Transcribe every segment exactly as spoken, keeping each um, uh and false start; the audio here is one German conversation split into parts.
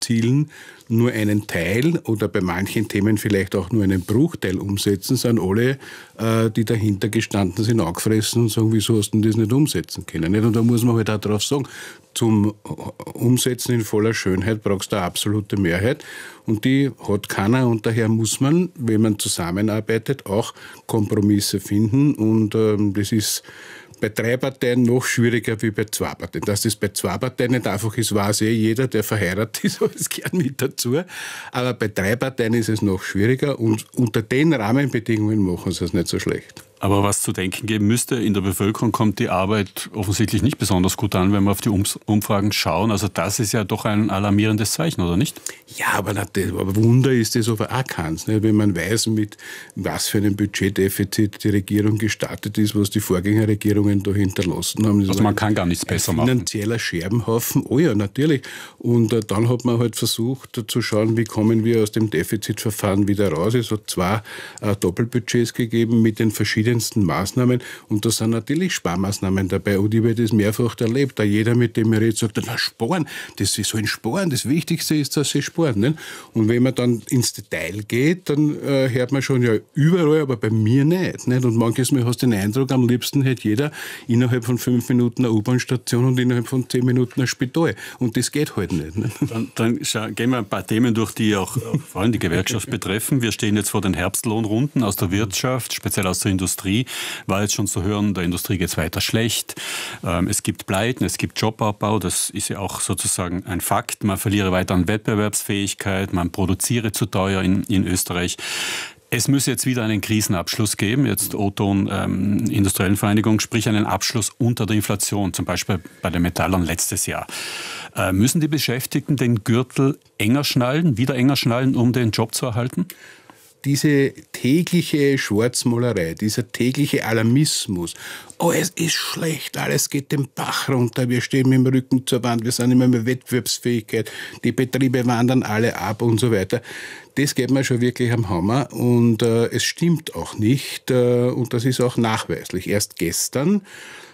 Zielen nur einen Teil oder bei manchen Themen vielleicht auch nur einen Bruchteil umsetzen, sind alle, äh, die dahinter gestanden sind, angefressen und sagen, wieso hast du das nicht umsetzen können? Und da muss man halt auch drauf sagen, zum Umsetzen in voller Schönheit brauchst du eine absolute Mehrheit und die hat keiner und daher muss man, wenn man zusammenarbeitet, auch Kompromisse finden und ähm, das ist bei drei Parteien noch schwieriger wie bei zwei Parteien. Dass das bei zwei Parteien nicht einfach ist, weiß eh jeder, der verheiratet ist, aber es gehört mit dazu. Aber bei drei Parteien ist es noch schwieriger und unter den Rahmenbedingungen machen sie es nicht so schlecht. Aber was zu denken geben müsste, in der Bevölkerung kommt die Arbeit offensichtlich nicht besonders gut an, wenn wir auf die Umfragen schauen. Also das ist ja doch ein alarmierendes Zeichen, oder nicht? Ja, aber, das, aber Wunder ist das aber auch keins. Nicht? Wenn man weiß, mit was für einem Budgetdefizit die Regierung gestartet ist, was die Vorgängerregierungen da hinterlassen haben. Das also man kann gar nichts besser machen. Finanzieller Scherbenhaufen, oh ja, natürlich. Und äh, dann hat man halt versucht äh, zu schauen, wie kommen wir aus dem Defizitverfahren wieder raus. Es hat zwei äh, Doppelbudgets gegeben mit den verschiedenen Maßnahmen und da sind natürlich Sparmaßnahmen dabei und ich habe das mehrfach erlebt. Da jeder, mit dem ich rede, sagt, na sparen, das ist so ein Sparen, das Wichtigste ist, dass sie sparen. Nicht? Und wenn man dann ins Detail geht, dann äh, hört man schon, ja überall, aber bei mir nicht. nicht? Und manches Mal hast du den Eindruck, am liebsten hätte jeder innerhalb von fünf Minuten eine U-Bahn-Station und innerhalb von zehn Minuten ein Spital. Und das geht halt nicht. nicht? Dann, dann gehen wir ein paar Themen durch, die auch vor allem die Gewerkschaft betreffen. Wir stehen jetzt vor den Herbstlohnrunden aus der Wirtschaft, speziell aus der Industrie. War jetzt schon zu hören, der Industrie geht es weiter schlecht. Ähm, es gibt Pleiten, es gibt Jobabbau, das ist ja auch sozusagen ein Fakt. Man verliere weiter an Wettbewerbsfähigkeit, man produziere zu teuer in, in Österreich. Es müsse jetzt wieder einen Krisenabschluss geben, jetzt O-Ton ähm, Industriellen Vereinigung, sprich einen Abschluss unter der Inflation, zum Beispiel bei den Metallern letztes Jahr. Äh, müssen die Beschäftigten den Gürtel enger schnallen, wieder enger schnallen, um den Job zu erhalten? Diese tägliche Schwarzmalerei, dieser tägliche Alarmismus, oh, es ist schlecht, alles geht den Bach runter, wir stehen mit dem Rücken zur Wand, wir sind immer mehr Wettbewerbsfähigkeit, die Betriebe wandern alle ab und so weiter. Das geht mir schon wirklich am Hammer und äh, es stimmt auch nicht äh, und das ist auch nachweislich. Erst gestern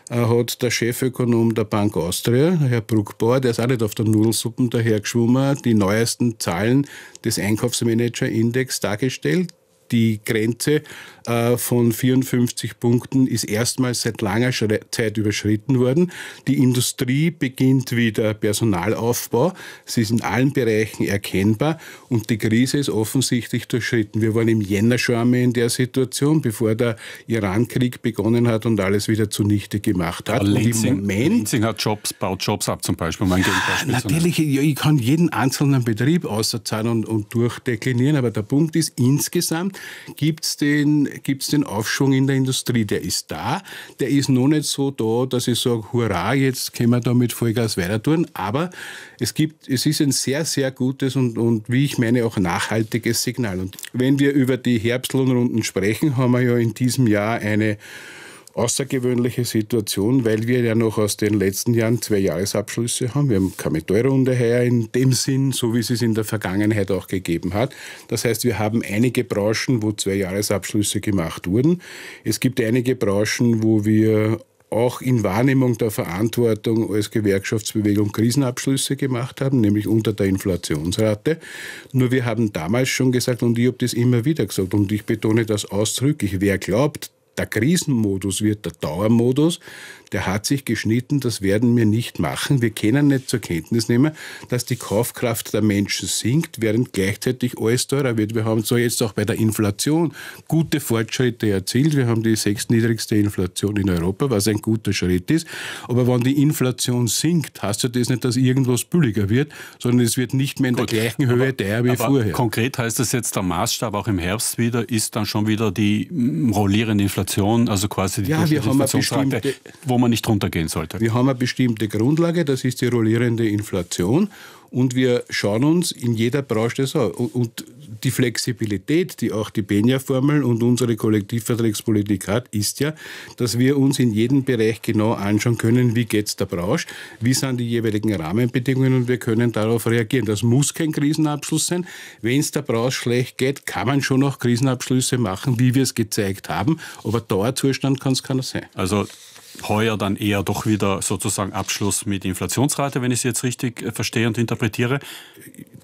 hat der Chefökonom der Bank Austria, Herr Bruckbauer, der ist auch nicht auf der Nudelsuppe dahergeschwommen, die neuesten Zahlen des Einkaufsmanager-Index dargestellt. Die Grenze äh, von vierundfünfzig Punkten ist erstmals seit langer Zeit überschritten worden. Die Industrie beginnt wieder Personalaufbau. Sie ist in allen Bereichen erkennbar und die Krise ist offensichtlich durchschritten. Wir waren im Jänner schon einmal in der Situation, bevor der Iran-Krieg begonnen hat und alles wieder zunichte gemacht hat. Lenzing, Lenzing hat Jobs, baut Jobs ab zum Beispiel. Um ein ja, natürlich, ja, ich kann jeden einzelnen Betrieb außerzahlen und, und durchdeklinieren, aber der Punkt ist, insgesamt gibt es den, gibt's den Aufschwung in der Industrie. Der ist da, der ist noch nicht so da, dass ich sage, hurra, jetzt können wir da mit Vollgas weiter tun, aber es gibt, es ist ein sehr, sehr gutes und, und wie ich meine, auch nachhaltiges Signal. Und wenn wir über die Herbstlohnrunden sprechen, haben wir ja in diesem Jahr eine außergewöhnliche Situation, weil wir ja noch aus den letzten Jahren zwei Jahresabschlüsse haben. Wir haben keine Metallrunde heuer in dem Sinn, so wie es es in der Vergangenheit auch gegeben hat. Das heißt, wir haben einige Branchen, wo zwei Jahresabschlüsse gemacht wurden. Es gibt einige Branchen, wo wir auch in Wahrnehmung der Verantwortung als Gewerkschaftsbewegung Krisenabschlüsse gemacht haben, nämlich unter der Inflationsrate. Nur wir haben damals schon gesagt, und ich habe das immer wieder gesagt, und ich betone das ausdrücklich, wer glaubt, der Krisenmodus wird der Dauermodus, der hat sich geschnitten, das werden wir nicht machen. Wir können nicht zur Kenntnis nehmen, dass die Kaufkraft der Menschen sinkt, während gleichzeitig alles teurer wird. Wir haben so jetzt auch bei der Inflation gute Fortschritte erzielt. Wir haben die sechstniedrigste Inflation in Europa, was ein guter Schritt ist. Aber wenn die Inflation sinkt, heißt ja das nicht, dass irgendwas billiger wird, sondern es wird nicht mehr in Gut, der gleichen Höhe teuer wie vorher. Konkret heißt das jetzt, der Maßstab auch im Herbst wieder ist dann schon wieder die rollierende Inflation, also quasi die ja, Inflationsrate, wo man nicht runtergehen sollte. Wir haben eine bestimmte Grundlage, das ist die rollierende Inflation und wir schauen uns in jeder Branche das an. Und die Flexibilität, die auch die Benja-Formel und unsere Kollektivvertragspolitik hat, ist ja, dass wir uns in jedem Bereich genau anschauen können, wie geht es der Branche, wie sind die jeweiligen Rahmenbedingungen und wir können darauf reagieren. Das muss kein Krisenabschluss sein. Wenn es der Branche schlecht geht, kann man schon auch Krisenabschlüsse machen, wie wir es gezeigt haben, aber Dauerzustand kann es keiner sein. Also heuer dann eher doch wieder sozusagen Abschluss mit Inflationsrate, wenn ich es jetzt richtig verstehe und interpretiere?